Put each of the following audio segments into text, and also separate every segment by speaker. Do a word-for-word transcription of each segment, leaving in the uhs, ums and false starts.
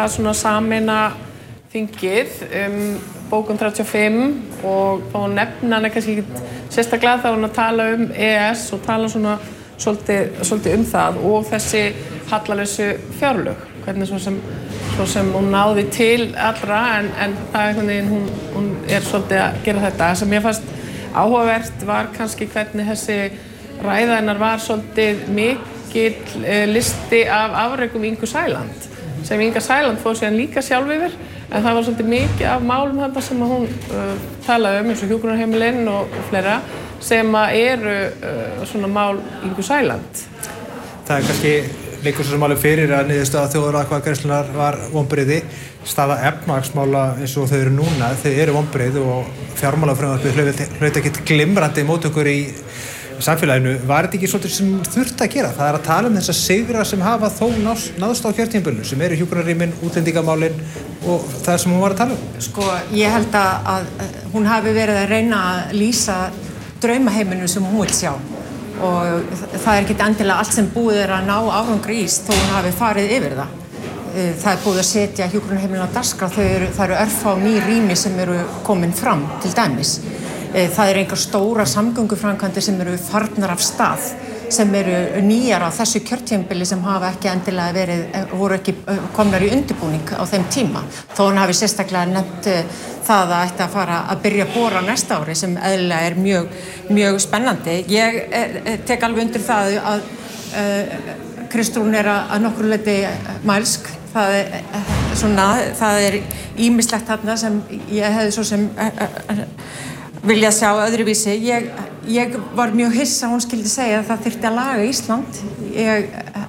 Speaker 1: að svona sameina þingið um bókun þrjátíu og fimm og þá nefna hana kannski ekki sérstaklega þá hún að tala um E E S og tala svona svolítið, svolítið um það og þessi hallalausu fjárlög, hvernig svo sem, svo sem hún náði til allra en, en það er einhvern veginn hún, hún er svolítið að gera þetta. Sem ég fannst áhugavert var kannski hvernig þessi ræða hennar var svolítið mikill eh, listi af afrekum Ingu Sæland sem Inga Sæland fór síðan líka sjálf yfir en það var svolítið mikið af málum þarna sem að hún uh, talaði um eins og hjúkrunarheimilin og, og fleira sem að eru uh, svona mál Ingu Sæland.
Speaker 2: Það er kannski leikur svo sem alveg fyrir að niðurstaða þjóðaratkvæðagreiðslunnar var vonbrigði. Staða efnahagsmála eins og þau eru núna, þau eru vonbrigði og fjármálafrumvarpið hlaut ekkert glimrandi móttökur í samfélaginu. Var þetta ekki svolítið sem þurfti að gera? Það er að tala um þessa sigra sem hafa þó náðst, náðst á kjörtímabilinu sem eru hjúkrunarrýmin, útlendingamálin og það sem hún var að tala um.
Speaker 3: Sko, ég held að, að hún hafi verið að reyna að lýsa draumaheiminu sem hún vil sjá og það er ekki endilega allt sem búið er að ná árangri í þó hún hafi farið yfir það. Það er búið að setja hjúkrunarheimilin á dagskrá, þau eru, það eru örfá ný rými sem eru komin fram til dæmis. Það eru einhver stóra samgönguframkvæmdir sem eru farnar af stað, sem eru nýjar á þessu kjörtímabili sem hafa ekki endilega verið, voru ekki komnar í undirbúning á þeim tíma. Þó hann hafi sérstaklega nefnt það að ætti að fara að byrja að bora næsta ári sem eðlilega er mjög, mjög spennandi. Ég er, tek alveg undir það að uh, Kristrún er að, að nokkur leyti mælsk. Það er, svona, það er ýmislegt þarna sem ég hefði svo sem uh, uh, vilja sjá öðruvísi. Ég, ég var mjög hissa að hún skildi segja að það þyrfti að laga Ísland. Ég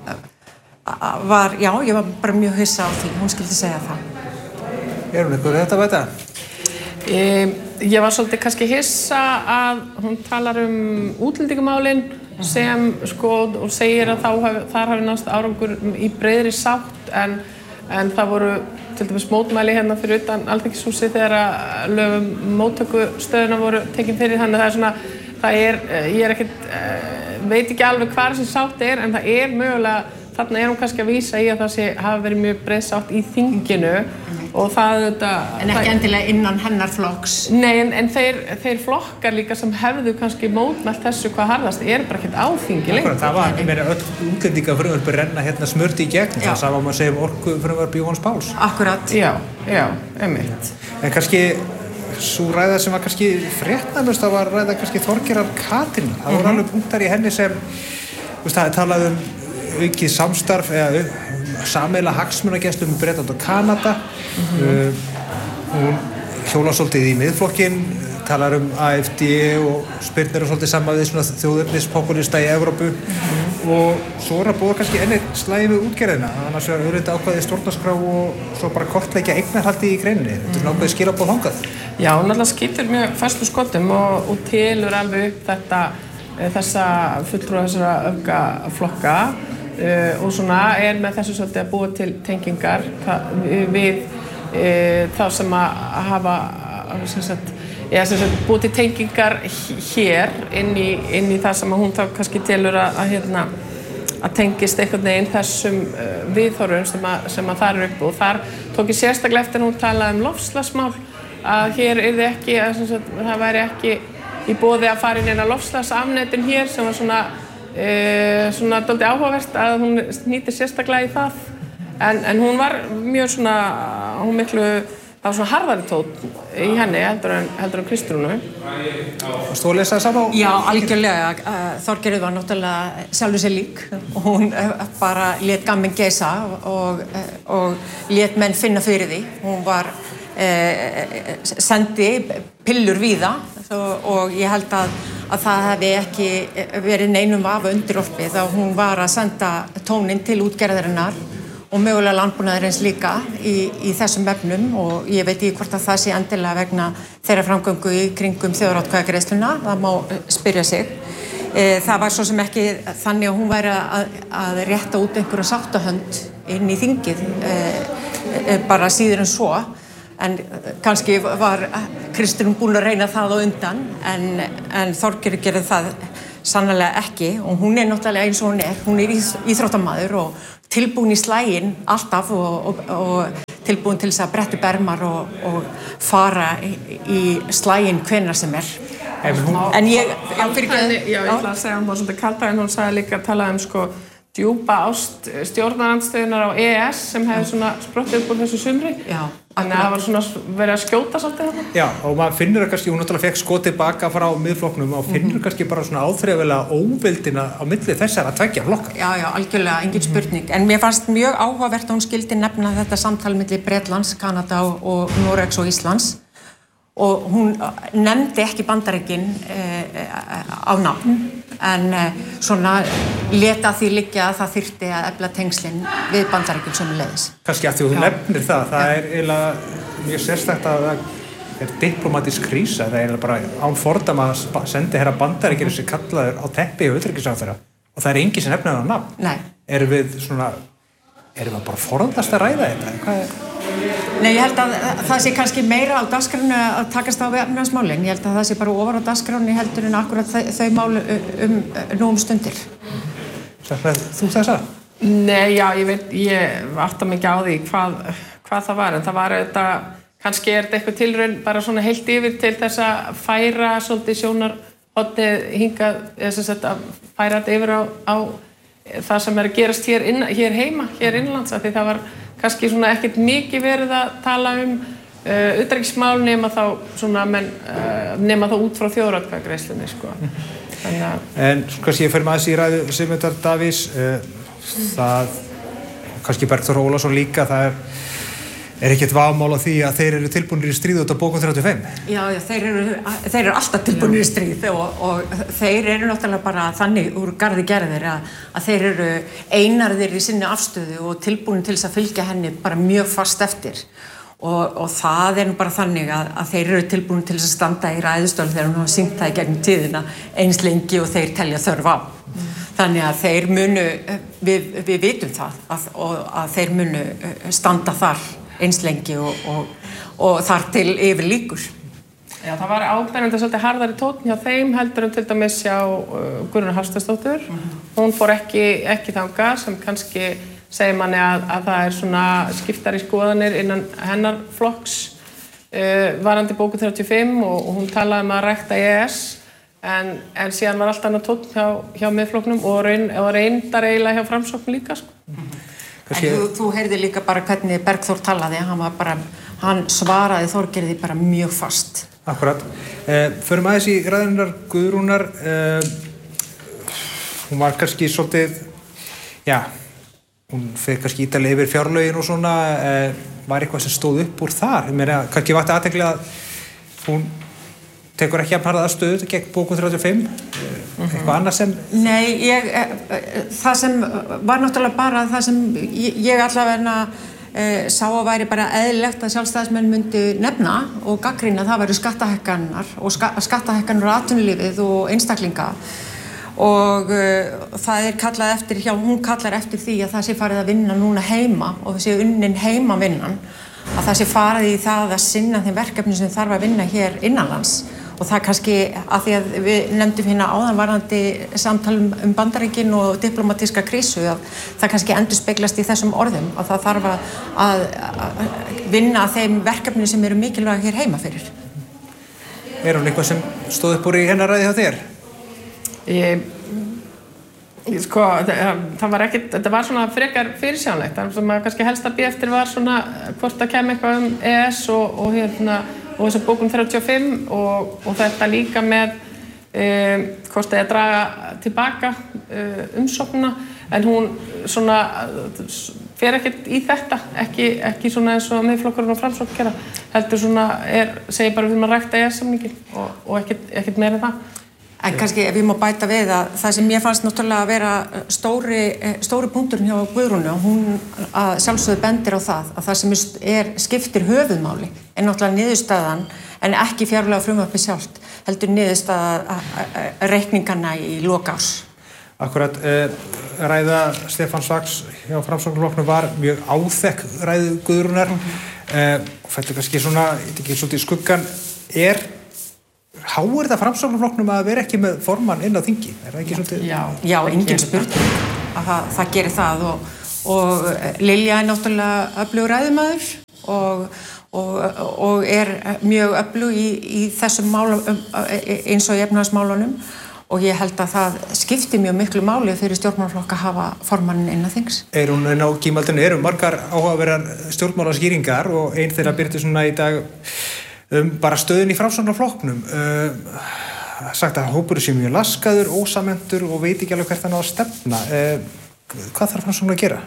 Speaker 3: var, já, ég var bara mjög hissa á því, hún skildi segja það.
Speaker 2: Er hún eitthvað þetta að veita?
Speaker 1: Ég, ég var svolítið kannski hissa að hún talar um útlendingamálin sem sko og segir að þá haf, þar hafi náðst árangur í breiðri sátt en, en það voru til dæmis mótmæli hérna fyrir utan Alþingishúsið þegar að lögum móttökustöðuna voru tekin fyrir þannig að það er svona, það er, ég er ekkert, veit ekki alveg hvað þessi sátt er en það er mögulega, þarna er hún kannski að vísa í að það sé hafa verið mjög breið sátt í þinginu og það þetta...
Speaker 3: En ekki það, endilega innan hennar flokks?
Speaker 1: Nei, en, en þeir, þeir flokkar líka sem hefðu kannski mótmælt þessu hvað harðast er bara ekkert á þingi lengur.
Speaker 2: Það var, ég meina, öll útlendingafrumvarpið renna hérna smurti í gegn, já. Það sama maður segja um orkufrumvarpið Jóhanns Páls.
Speaker 3: Akkurat.
Speaker 1: Já, já, einmitt.
Speaker 2: En kannski, sú ræða sem var kannski fréttnæmust, það var ræða kannski Þorgerðar Katrínar. Það voru alveg punktar í henni sem, þú veist, það er talað um aukið samstarf eða sameiginlega hagsmunagæslu um Bretland og Kanada. Mm-hmm. uh, hún hjólar svolítið í miðflokkinn, talar um A F D og spyrnir og svolítið saman við svona þjóðernispopulista í Evrópu. Mm-hmm. Og svo er að búa kannski enn eitt slagi við útgerðina, annars er auðvitað ákvæðið stjórnarskrá og svo bara kortleggja eignarhaldi í greininni. Þetta er svona ákvæðið skilaboð þangað.
Speaker 1: Já, hún alltaf skýtur mjög föstum skotum og, og telur alveg upp þetta, þessa fulltrúa þessara öfgaflokka. Uh, og svona er með þessu svolítið að búa til tengingar við uh, þá sem að hafa sem sagt, ja, sem sagt, búa til tengingar hér inn í, inn í það sem að hún þá kannski telur að, að, hérna, að tengist einhvern veginn þessum uh, viðhorfum sem að, sem að þar eru upp og þar tók ég sérstaklega eftir að hún talaði um loftslagsmál að hér yrði ekki, að, sem sagt, það væri ekki í boði að fara inn eina loftslagsafnetin hér sem var svona E, svona dálítið áhugavert að hún nýtir sérstaklega í það en, en hún var mjög svona hún miklu, það var svona harðari tónn í henni heldur en, heldur en Kristrúnu.
Speaker 2: Varstu að lesa það sama?
Speaker 3: Já, algjörlega. Þorgerður var náttúrulega sjálfur sér lík og hún bara lét gamminn geisa og, og lét menn finna fyrir því. Hún var eh, sendi pillur víða og ég held að að það hefði ekki verið neinum vafa undirorpið þá hún var að senda tóninn til útgerðarinnar og mögulega landbúnaðarins líka í, í þessum efnum og ég veit ekki hvort að það sé endilega vegna þeirra framgöngu í kringum þjóðaratkvæðagreiðsluna, það má spyrja sig. Það var svo sem ekki þannig að hún væri að, að rétta út einhverja sáttahönd inn í þingið bara síður en svo. En kannski var Kristrún búin að reyna það á undan en, en Þorgerður gerði það sannarlega ekki og hún er náttúrulega eins og hún er, hún er íþróttamaður og tilbúin í slaginn alltaf og, og, og tilbúin til þess að bretta upp ermar og, og fara í, í slaginn hvenær sem er.
Speaker 2: En, hún,
Speaker 3: en ég...
Speaker 1: Já, fyrir ekki, já, ég ætla að segja, hún var svona kalda en hún sagði líka að tala um sko djúpa ást stjórnarandstöðunar á E E S sem hefði svona sprottið upp úr þessu sumri. Já. Þannig að það var svona verið að skjóta svolítið þarna.
Speaker 2: Já, og maður finnur að kannski, hún náttúrulega fekk skotið baka frá miðflokknum og finnur mm-hmm. kannski bara svona áþreifilega óvildina á milli þessara tveggja flokka.
Speaker 3: Já, já, algjörlega, engin spurning. En mér fannst mjög áhugavert að hún skildi nefna þetta samtal milli Bretlands, Kanada og Noregs og Íslands. Og hún nefndi ekki Bandaríkin eh, á nafn, en eh, svona leta því liggja að það þyrfti að efla tengslin við Bandaríkin sömuleiðis.
Speaker 2: Kannski að því þú nefnir það, það Já. er eiginlega mjög sérstakt að það er diplomatísk krísa, það er bara án fordæma að sendi herra Bandaríkinn sem kallaður á teppi og utanríkisráðherra og það er engin sem nefnir það á nafn.
Speaker 3: Nei.
Speaker 2: Erum við svona, erum við bara forðast að ræða þetta? Hvað er?
Speaker 3: Nei, ég held að það sé kannski meira á dagskránni að takast á við efnahagsmálin. Ég held að það sé bara ofar á dagskránni heldur en akkurat þau, þau mál um, nú um stundir.
Speaker 2: Sætlaði, þú þessa?
Speaker 1: Nei, já, ég veit, ég átta mig ekki á því hvað, hvað það var, en það var þetta, kannski er þetta eitthvað tilraun bara svona heilt yfir til þess að færa svolítið sjónarhornið hingað, eða sem sagt að færa þetta yfir á, á það sem er að gerast hér, inn, hér heima, hér innanlands, því það var kannski svona ekkert mikið verið að tala um uh, utanríkismál nema þá svona menn uh, nema þá út frá þjóðaratkvæðagreiðslunni sko. Þannig að
Speaker 2: En kannski ég fer með aðeins í ræðu Sigmundar Davíðs uh, það kannski Bergþór Ólason líka það er er ekkert vaðmál á því að þeir eru tilbúnir í stríð út af bókun þrjátíu og fimm?
Speaker 3: Já, já, þeir eru, þeir eru alltaf tilbúnir í stríð og, og þeir eru náttúrulega bara þannig úr garði gerðir að, að þeir eru einarðir í sinni afstöðu og tilbúnir til þess að fylgja henni bara mjög fast eftir og, og það er nú bara þannig að, að þeir eru tilbúnir til þess að standa í ræðustöl þegar hún hafa sýnt það í gegnum tíðina eins lengi og þeir telja þörf á. Mm. Þannig að þeir munu, við, við vitum það að, og, að þeir munu standa þar eins lengi og, og, og þar til yfir líkur.
Speaker 1: Já, það var áberandi svolítið harðari tónn hjá þeim heldur en til dæmis hjá uh, Guðrúnu Hafsteinsdóttur. Mm-hmm. Hún fór ekki, ekki þangað sem kannski segir manni að, að það er svona skiptari skoðanir innan hennar flokks uh, varandi bókun þrjátíu og fimm og, og hún talaði um að rækta E E S en, en síðan var allt annað tónn hjá, hjá miðflokknum og, reyn, og reyndar eiginlega hjá Framsókn líka sko.
Speaker 3: Mm-hmm. En þú, þú heyrði líka bara hvernig Bergþór talaði, hann var bara, hann svaraði Þorgerði bara mjög fast.
Speaker 2: Akkurat. Eh, förum aðeins í ræðunar Guðrúnar, eh, hún var kannski svolítið, já, hún fyrir kannski ítalega yfir fjárlögin og svona, eh, var eitthvað sem stóð upp úr þar? Ég meina, kannski vakti athygli að hún tekur ekki að harða aðstöðu gegn bókun þrjátíu og fimm, eitthvað annað sem...
Speaker 3: Nei, ég, það sem var náttúrulega bara það sem ég, ég allavega e, sá að væri bara eðlilegt að sjálfstæðismenn myndi nefna og gagnrýna það væri skattahækkanir og ska, skattahækkanir á atvinnulífið og einstaklinga og e, það er kallað eftir, hjá hún kallar eftir því að það sé farið að vinna núna heima og það sé unnin heima vinnan, að það sé farið í það að sinna þeim verkefni sem þarf að vinna hér innanlands. Og það kannski, að því að við nefndum hérna áðan varðandi samtalum um Bandaríkin og diplomatíska krísu, að það kannski endurspeglast í þessum orðum, að það þarf að, að vinna þeim verkefni sem eru mikilvæg hér heima fyrir.
Speaker 2: Er hún eitthvað sem stóð upp úr í hennar ræði hjá þér?
Speaker 1: Ég, ég sko, það, það var ekkert, þetta var svona frekar fyrirsjánlegt, það sem maður kannski helst að býða eftir var svona hvort það kemur eitthvað um E E S og, og hérna og þess að bókun þrjátíu og fimm og, og þetta líka með um, hvort það er að draga tilbaka um, umsóknina en hún svona fer ekkert í þetta, ekki, ekki svona eins og miðflokkurinn og Framsókn gera, heldur svona, er, segir bara við maður rækta E E S-samningin og, og ekkert, ekkert meira en það.
Speaker 3: En kannski ef ég má bæta við að það sem ég fannst náttúrulega að vera stóri, stóri punkturinn hjá Guðrúnu, hún að sjálfsögðu bendir á það að það sem er skiptir höfuðmáli er náttúrulega niðurstaðan en ekki fjárlega frumvarpið sjálft, heldur niðurstaða reikninganna í lok árs.
Speaker 2: Akkurat, ræða Stefán Svaks hjá Framsóknarflokknum var mjög áþekk ræðu Guðrúnar og þetta kannski svona, ég ekki svolítið í skuggan, er háir það Framsóknarflokknum að vera ekki með formann inn á þingi? Er það ekki svolítið?
Speaker 3: Já, já engin spurning að það, það gerir það og, og Lilja er náttúrulega öflugur ræðumaður og, og, og er mjög öflug í, í þessum málum eins og í efnahagsmálunum og ég held að það skipti mjög miklu máli fyrir stjórnmálaflokka að hafa formannin innan þings.
Speaker 2: Er hún inn á gímaldinu, eru margar áhugaverðar stjórnmálaskýringar og einn þeirra birti svona í dag um bara stöðun í Framsóknarflokknum. Uh, sagt að hópurinn sé mjög laskaður, ósamhentur og veit ekki alveg hvert hann á að stefna. Uh, hvað þarf Framsókn að gera?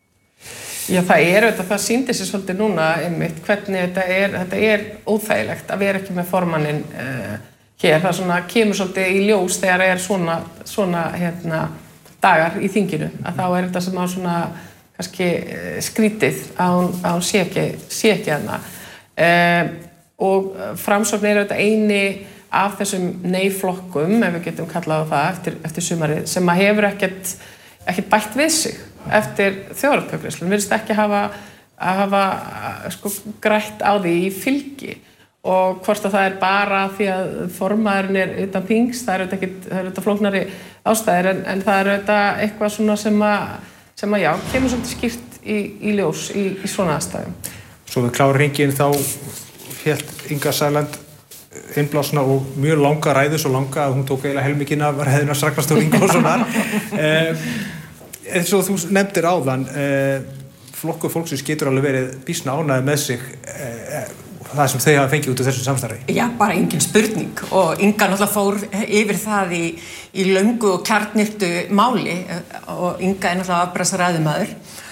Speaker 1: Já, það er auðvitað, það sýndi sér svolítið núna einmitt hvernig þetta er, þetta er óþægilegt að vera ekki með formannin uh, hér. Það svona kemur svolítið í ljós þegar er svona, svona hérna, dagar í þinginu, að þá er þetta sem á svona kannski skrítið að hún, að hún sé ekki, sé ekki hana. Uh, og Framsókn er auðvitað eini af þessum nei-flokkum, ef við getum kallað á það eftir, eftir sumarið, sem að hefur ekkert, ekkert bætt við sig eftir þjóðaratkvæðagreiðsluna, virðist ekki hafa, að hafa sko, grætt á því í fylgi og hvort að það er bara því að formaðurinn er utan þings, það er auðvitað ekkert, það er auðvitað flóknari ástæðir en, en það er auðvitað eitthvað svona sem að, sem að já, kemur svolítið skýrt í, í ljós í, í svona aðstæðum.
Speaker 2: Svo við klárum hringinn þá hélt Inga Sæland innblásna og mjög langa ræðu, svo langa að hún tók eiginlega helminginn af ræðuna Ragnars Þór Ingólfssonar. eh, eins og þú nefndir áðan, eh, flokkur fólksins getur alveg verið býsna ánægð með sig eh, það sem þau hafa fengið út af þessu samstarfi.
Speaker 3: Já, bara engin spurning og Inga náttúrulega fór yfir það í, í löngu og kjarnyrtu máli og Inga er náttúrulega afbragðsræðumaður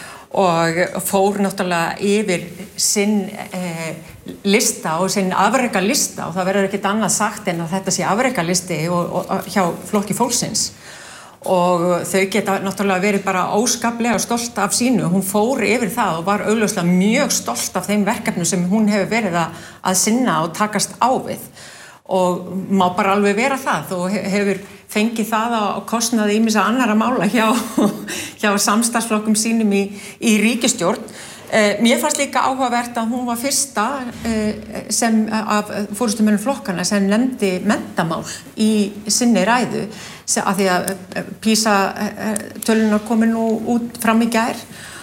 Speaker 3: og fór náttúrulega yfir sinn eh, lista og sinn afrekalista og það verður ekkert annað sagt en að þetta sé afrekalisti og, og hjá flokki fólksins og þau geta náttúrulega verið bara óskaplega stolt af sínu. Hún fór yfir það og var augljóslega mjög stolt af þeim verkefnum sem hún hefur verið að, að sinna og takast á við og má bara alveg vera það og hefur fengið það á kostnaði ýmissa annarra mála hjá, hjá samstarfsflokkum sínum í, í ríkisstjórn. Eh, mér fannst líka áhugavert að hún var fyrsta eh, sem af forystumönnum flokkana sem nefndi menntamál í sinni ræðu af því að PISA tölunar komi nú út fram í gær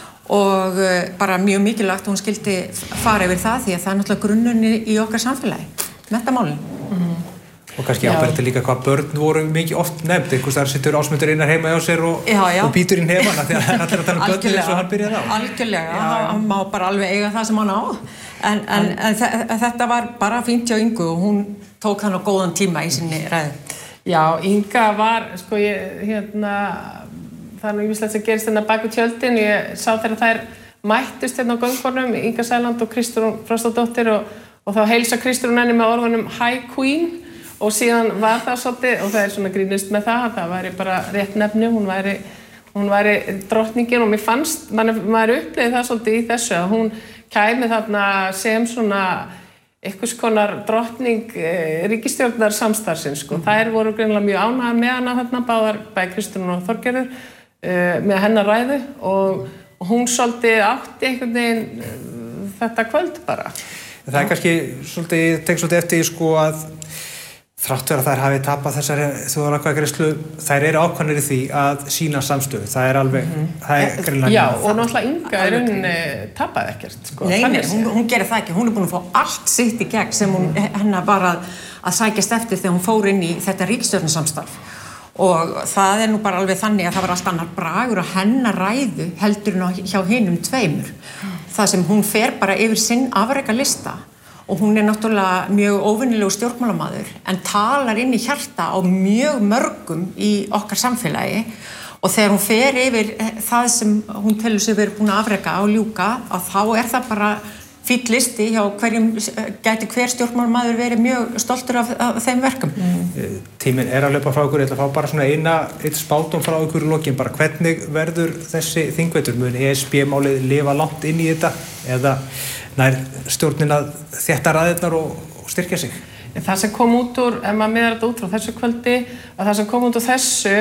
Speaker 3: og bara mjög mikilvægt að hún skildi fara yfir það því að það er náttúrulega grunnurinn í okkar samfélagi, menntamálin. Mm-hmm.
Speaker 2: Og kannski áberti líka hvað börn voru mikið oft nefnd, einhvers þar sittur Ásmundur Einar heima hjá sér og,
Speaker 3: já, já.
Speaker 2: og býtur inn hefana því að það er allir að tala um börnin eins og hann byrjaði á.
Speaker 3: Algjörlega, hann má bara alveg eiga það sem hann á en, en, en þetta var bara fínt hjá Ingu og hún tók hann á góðan tíma í sinni ræðu.
Speaker 1: Já, Inga var, sko ég, hérna, það er nú ýmislegt sem gerist hérna bak við tjöldin, ég sá þegar þær mættust hérna á göngunum, Inga Sæland og Kristrún Frostadóttir og, og þá heilsa Kristrún henni með orðunum Hi Queen og síðan var það svolítið, og það er svona grínist með það, það væri bara rétt nefni, hún væri, hún væri drottningin og mér fannst, maður, maður upplifði það svolítið í þessu að hún kæmi þarna sem svona einhvers konar drottning eh, ríkisstjórnar samstarfsins, sko. Mm. Þær voru greinilega mjög ánægðar með hana þarna, báðar bæði Kristrún og Þorgerður, eh, með hennar ræðu og, og hún svolítið átti einhvern veginn eh, þetta kvöld bara.
Speaker 2: Það er kannski svolítið, ég tek svolítið eftir sko að þrátt vera að þær hafi tapað þessari þjóðaratkvæðagreiðslu, þær eru ákvæmnir í því að sína samstöðu. Það er alveg, mm-hmm. það er greinlega...
Speaker 1: Já, og náttúrulega Inga er rauninni tapaði ekkert, sko.
Speaker 3: Nei, nei, hún, hún gerir það ekki. Hún er búin að fá allt sitt í gegn sem hún hennar var að, að sækjast eftir þegar hún fór inn í þetta ríkisstjórnarsamstarf. Og það er nú bara alveg þannig að það var allt annar bragur að hennar ræðu heldur hún hjá hinum tveimur. Það sem hún fer bara yfir sinn afrekalista. Og hún er náttúrulega mjög óvenjulegur stjórnmálamaður en talar inn í hjarta á mjög mörgum í okkar samfélagi og þegar hún fer yfir það sem hún telur sig verið búin að afreka og ljúka að þá er það bara fínn listi hjá hverjum gæti hver stjórnmálamaður verið mjög stoltur af, af þeim verkum.
Speaker 2: Mm. Tíminn er að hlaupa frá ykkur, ég ætla að fá bara svona eina, eitt spátum frá ykkur í lokin, bara hvernig verður þessi þingvetur, mun E S B-málið lifa langt inn í þetta eða nær stjórnin að þétta raðirnar og, og styrkja sig?
Speaker 1: Það sem kom út úr, ef maður miðar þetta út frá þessu kvöldi, að það sem kom út úr þessu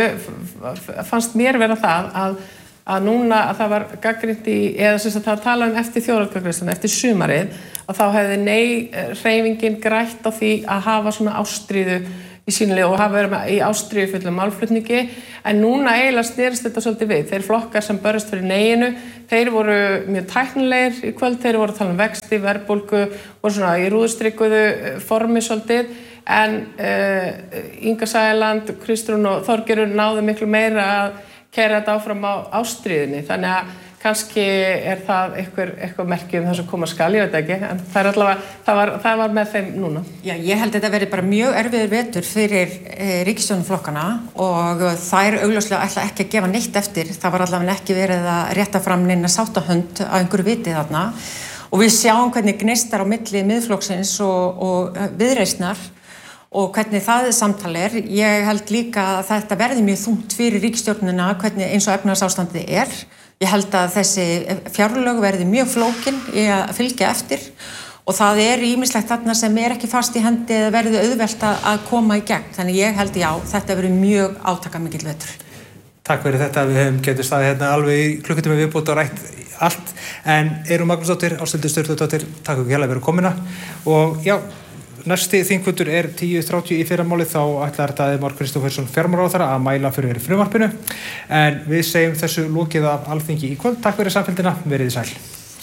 Speaker 1: fannst mér vera það að, að núna að það var gagnrýnt í, eða sem sagt það tala um eftir þjóðaratkvæðagreiðsluna, eftir sumarið, að þá hefði nei hreyfingin grætt á því að hafa svona ástríðu í sínli og hafa verið í ástríðu fullum málflutningi, en núna eiginlega snerist þetta svolítið við. Þeir flokkar sem börjast fyrir neyinu, þeir voru mjög tæknilegir í kvöld, þeir voru að tala um vexti, verðbólgu, voru svona í rúðstrikuðu formi svolítið, en uh, Inga Sæland, Kristrún og Þorgerður náðu miklu meira að keyra þetta áfram á ástríðinni, þannig að kannski er það eitthvað, eitthvað merki um það sem koma skal, ég veit ekki, en það er allavega, það var, það var með þeim núna.
Speaker 3: Já, ég held að þetta verið bara mjög erfiður vetur fyrir e, ríkisstjórnarflokkana og þær augljóslega ætla ekki að gefa neitt eftir, það var allavega ekki verið að rétta fram neina sátahönd að einhverju viti þarna og við sjáum hvernig gneistar á milli miðflokksins og, og viðreisnar og hvernig það samtal er. Ég held líka að þetta verði mjög þungt fyrir ríkisstjórnina hvernig eins og efnahagsástandið er. Ég held að þessi fjárlög verði mjög flókin í að fylgja eftir og það er ýmislegt þarna sem er ekki fast í hendi eða verði auðvelt að koma í gegn. Þannig ég held já, þetta verður mjög átakamikill vetur.
Speaker 2: Takk fyrir þetta, við hefum getið staðið hérna alveg í klukkutíma viðbót og rætt allt, en Eyrún Magnúsdóttir, Ásthildur Sturludóttir, takk fyrir hérlega fyrir komuna og já, næsti þingfundur er tíu þrjátíu í fyrramálið, þá ætlar Daði Már Kristófersson fjármálaráðherra að mæla fyrir frumvarpinu, en við segjum þessu lokið af Alþingi í kvöld. Takk fyrir samfylgdina, verið sæl.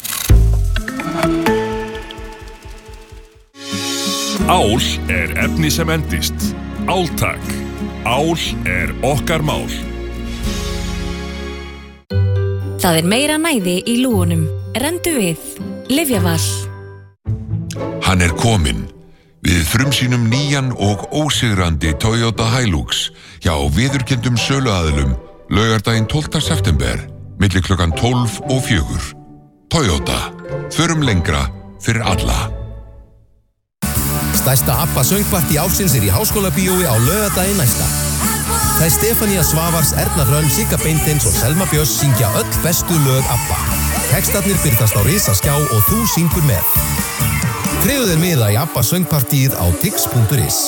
Speaker 4: Ál er efni sem endist. Áltak. Ál er okkar mál.
Speaker 5: Það er meira næði í lúgunum. Rendu við. Lyfjaval.
Speaker 6: Hann er kominn. Við frumsýnum nýjan og ósigrandi Toyota Hilux hjá viðurkenndum söluaðilum laugardaginn tólfta september milli klukkan tólf og fjögur. Toyota. Förum lengra fyrir alla.
Speaker 7: Stærsta ABBA söngpartí ársins er í Háskólabíói á laugardaginn næsta. Það er Stefanía Svavars, Erna Hrönn, Sigga Beintins og Selma Björns syngja öll bestu lög ABBA. Textarnir birtast á risaskjá og þú syngur með. Tryggðu þér miða í ABBA söngpartíið á tix punktur is.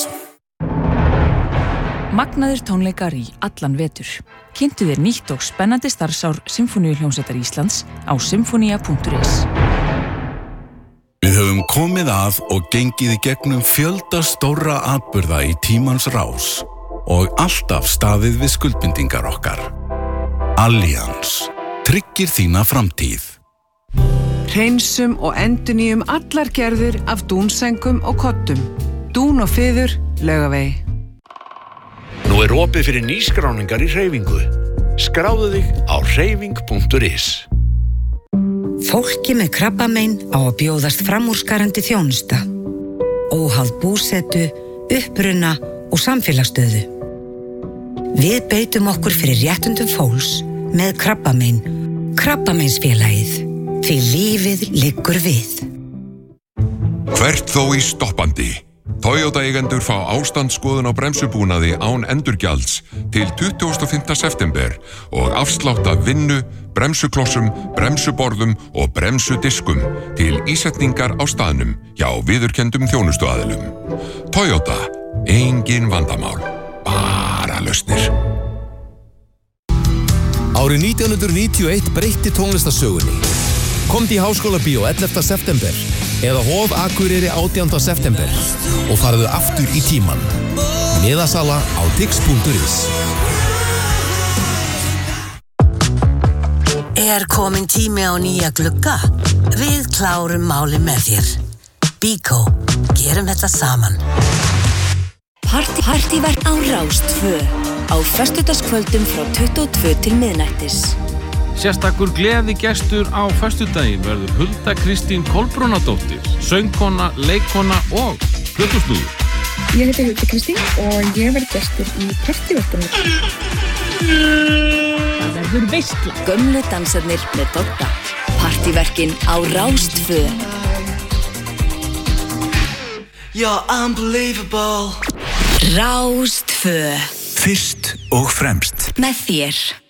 Speaker 8: Magnaðir tónleikar í allan vetur. Kynntu þér nýtt og spennandi starfsár Sinfóníuhljómsveitar Íslands á sinfonía punktur is.
Speaker 9: Við höfum komið að og gengið í gegnum fjölda stórra atburða í tímans rás og alltaf staðið við skuldbindingar okkar. Allianz tryggir þína framtíð.
Speaker 10: Hreinsum og endurnýjum allar gerðir af dúnsengum og koddum. Dún og fiður, Laugavegi.
Speaker 11: Nú er opið fyrir nýskráningar í hreyfingu. Skráðu þig á hreyfing punktur is.
Speaker 12: Fólki með krabbamein á að bjóðast framúrskarandi þjónusta. Óháð búsetu, uppruna og samfélagsstöðu. Við beitum okkur fyrir réttundum fólks með krabbamein. Krabbameinsfélagið. Því lífið liggur við.
Speaker 6: Hvert þó í stoppandi. Toyota eigendur fá ástandsskoðun á bremsubúnaði án endurgjalds til tuttugasta og fimmta september og afslátt af vinnu, bremsuklossum, bremsuborðum og bremsudiskum til ísetningar á staðnum hjá viðurkenndum þjónustuaðilum. Toyota, engin vandamál, bara lausnir.
Speaker 7: Árið nítján hundruð níutíu og eitt breytti tónlistarsögunni. Komdu í Háskólabíó ellefta september eða Hof Akureyri átjánda september og farðu aftur í tíman. Miðasala á tix punktur is.
Speaker 12: Er komin tími á nýja glugga? Við klárum málið með þér. Bíkó, gerum þetta saman.
Speaker 5: Partí, partíverk á Rás tvö á föstudagskvöldum frá tuttugu og tvö til miðnættis.
Speaker 13: Sérstakur gleðigestur á föstudaginn verður Hulda Kristín Kolbrúnadóttir, söngkona, leikkona og plötusnúður.
Speaker 14: Ég heiti Hulda Kristín og ég verð gestur í partíverkunum. Það verður veisla.
Speaker 5: Gömlu dansarnir með Dodda. Partíverkin á Rás tvö.
Speaker 15: You're unbelievable.
Speaker 5: Rás tvö.
Speaker 9: Fyrst og fremst.
Speaker 5: Með þér.